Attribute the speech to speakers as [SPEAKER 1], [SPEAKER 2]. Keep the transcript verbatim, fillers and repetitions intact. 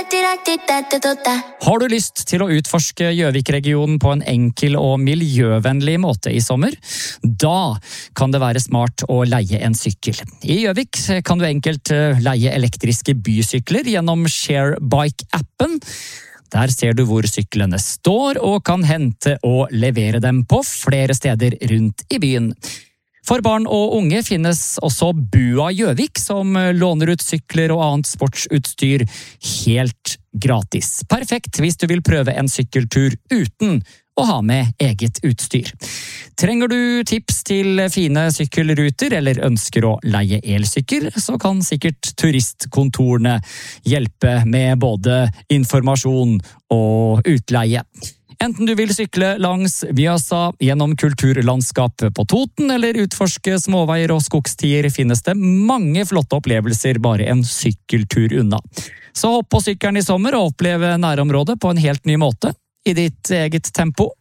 [SPEAKER 1] Har du lyst til å utforske Gjøvik-regionen på en enkel og miljøvennlig måte i sommer? Da kan det være smart å leie en sykkel. I Gjøvik kan du enkelt leie elektriske bysykler gjennom Sharebike-appen. Der ser du hvor syklene står og kan hente og levere dem på flere steder rundt i byen. For barn og unge finnes også Bua Gjøvik, som låner ut sykler og annet sportsutstyr helt gratis. Perfekt hvis du vil prøve en sykkeltur uten å ha med eget utstyr. Trenger du tips til fine sykkelruter eller ønsker å leie elsykkel, så kan sikkert turistkontorene hjelpe med både informasjon og utleie. Enten du vil sykle langs Mjøsa, gjennom kulturlandskapet på Toten eller utforske småveier og skogstier, finnes det mange flotte opplevelser bare en sykkeltur unna. Så hopp på sykkelen i sommer og oppleve nærområdet på en helt ny måte, i ditt eget tempo.